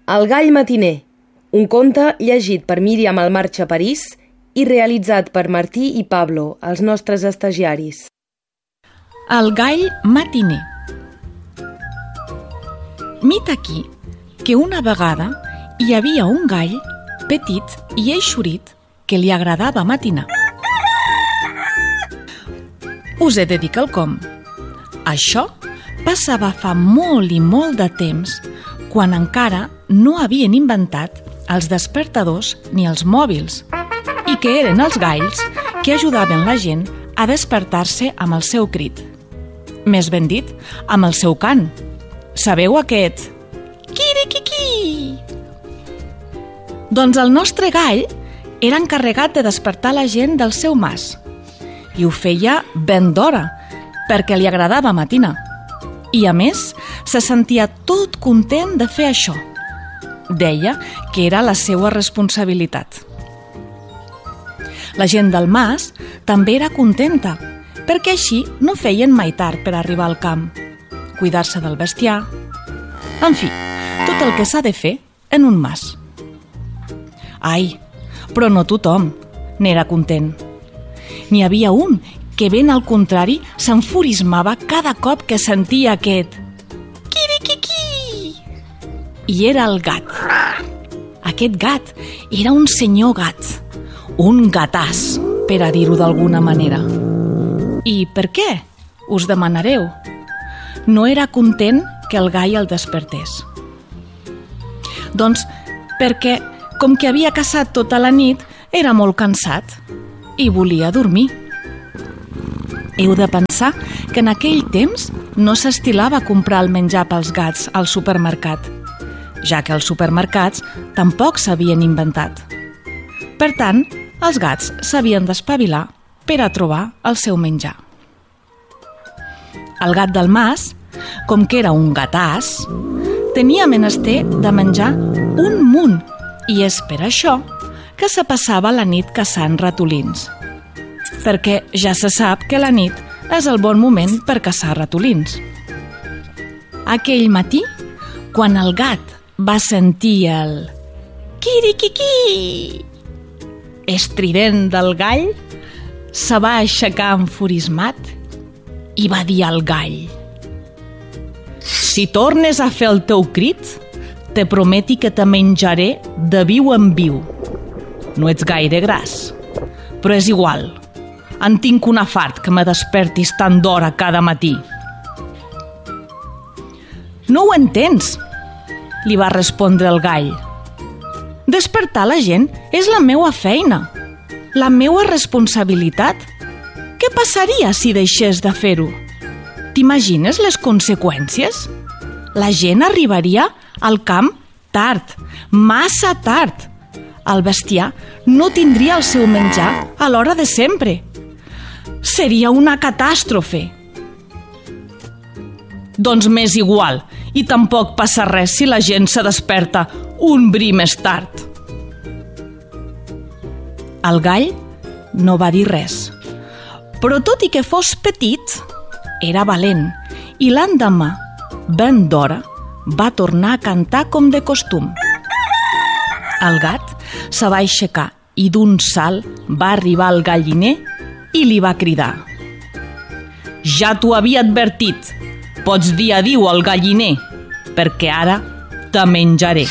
El gall matiner, un conte llegit per Míriam Almarcha París i realitzat per Martí i Pablo, els nostres estagiaris. El gall matiner. Mit aquí que una vegada hi havia un gall petit i eixurit que li agradava matinar. Us he de dir quelcom. Això passava fa molt i molt de temps, quan encara no havien inventat els despertadors ni els mòbils, i que eren els galls que ajudaven la gent a despertar-se amb el seu crit. Més ben dit, amb el seu cant. Sabeu aquest? Quiriquiqui! Doncs el nostre gall era encarregat de despertar la gent del seu mas, i ho feia ben d'hora, perquè li agradava matinar. I a més, se sentia tot content de fer això. Deia que era la seva responsabilitat. La gent del mas també era contenta, perquè així no feien mai tard per arribar al camp, cuidar-se del bestiar, en fi, tot el que s'ha de fer en un mas. Ai, però no tothom n'era content. N'hi havia un que ben al contrari s'enfurismava cada cop que sentia aquest quiriquiqui. I era el gat. Aquest gat era un senyor gat, un gatàs, per a dir-ho d'alguna manera. I per què? Us demanareu. No era content que el gall el despertés. Doncs perquè, com que havia caçat tota la nit, era molt cansat i volia dormir. Heu de pensar que en aquell temps no s'estilava comprar el menjar pels gats al supermercat, ja que els supermercats tampoc s'havien inventat. Per tant, els gats s'havien d'espavilar per a trobar el seu menjar. El gat del mas, com que era un gatàs, tenia menester de menjar un munt, i és per això que se passava la nit caçant ratolins. Perquè ja se sap que la nit és el bon moment per caçar ratolins. Aquell matí, quan el gat va sentir el quiriquiqui estrident del gall, se va aixecar enfurismat i va dir al gall: «Si tornes a fer el teu crit, te prometi que te menjaré de viu en viu. No ets gaire gras, però és igual. En tinc un afart que me despertis tant d'hora cada matí». «No ho entens», li va respondre el gall. «Despertar la gent és la meua feina, la meua responsabilitat. Què passaria si deixés de fer-ho? T'imagines les conseqüències? La gent arribaria al camp tard, massa tard. El bestiar no tindria el seu menjar a l'hora de sempre. Seria una catàstrofe». «Doncs m'és igual, i tampoc passa res si la gent se desperta un bri més tard». El gall no va dir res, però tot i que fos petit, era valent, i l'endemà, ben d'hora, va tornar a cantar com de costum. El gat se va aixecar i d'un salt va arribar al galliner i li va cridar: «Ja t'ho havia advertit, pots dir adiu al galliner, perquè ara te menjaré».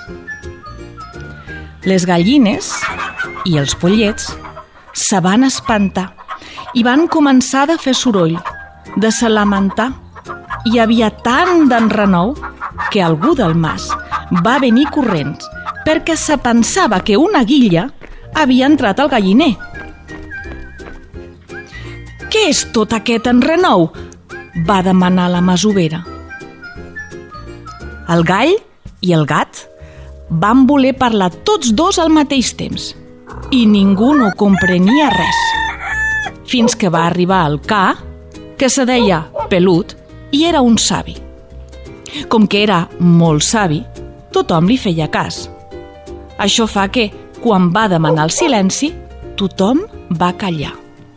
Les gallines i els pollets se van espantar i van començar a fer soroll, de se lamentar. Hi havia tant d'enrenou que algú del mas va venir corrents perquè se pensava que una guilla havia entrat al galliner. «Què és tot aquest enrenou?», va demanar la masovera. El gall i el gat van voler parlar tots dos al mateix temps i ningú no comprenia res, fins que va arribar el ca, que se deia Pelut i era un savi. Com que era molt savi, tothom li feia cas. Això fa que, quan va demanar el silenci, tothom va callar.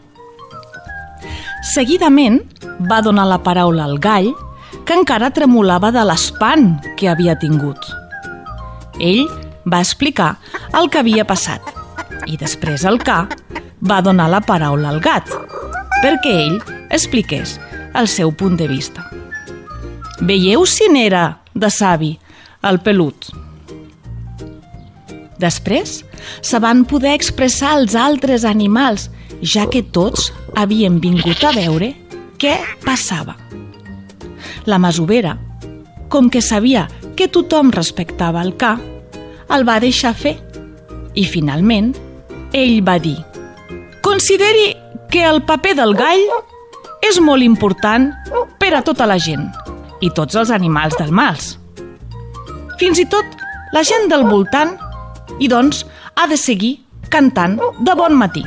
Seguidament va donar la paraula al gall, que encara tremolava de l'espant que havia tingut. Ell va explicar el que havia passat i després el ca va donar la paraula al gat perquè ell expliqués el seu punt de vista. Veieu si n'era de savi el pelut. Després se van poder expressar els altres animals, ja que tots havien vingut a veure què passava. La masovera, com que sabia que tothom respectava el ca, el va deixar fer i finalment ell va dir: «Consideri que el paper del gall és molt important per a tota la gent i tots els animals del mals. Fins i tot la gent del voltant i doncs ha de seguir cantant de bon matí.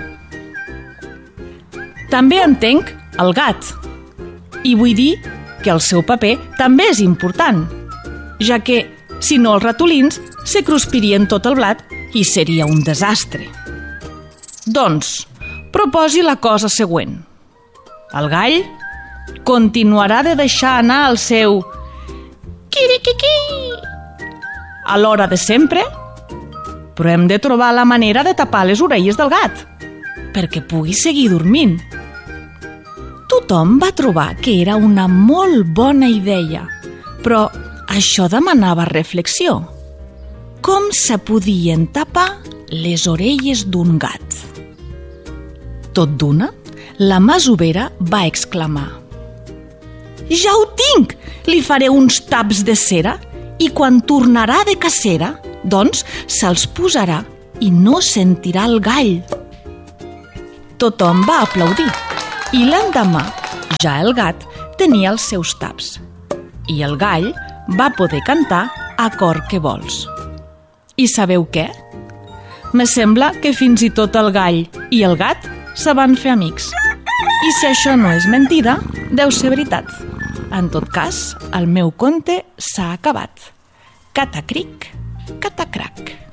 També entenc el gat i vull dir que el seu paper també és important, ja que si no els ratolins se cruspirien tot el blat i seria un desastre. Doncs, proposi la cosa següent. El gall continuarà de deixar anar el seu quiriquiqui a l'hora de sempre, però hem de trobar la manera de tapar les orelles del gat perquè pugui seguir dormint. Tothom va trobar que era una molt bona idea, però això demanava reflexió. Com se podien tapar les orelles d'un gat? Tot d'una, la masovera va exclamar: «Ja ho tinc! Li faré uns taps de cera i quan tornarà de cacera, doncs se'ls posarà i no sentirà el gall». Tothom va aplaudir i l'endemà ja el gat tenia els seus taps i el gall va poder cantar a cor que vols. I sabeu què? Me sembla que fins i tot el gall i el gat se van fer amics. I si això no és mentida, deu ser veritat. En tot cas, el meu conte s'ha acabat. Catacric, catacrac.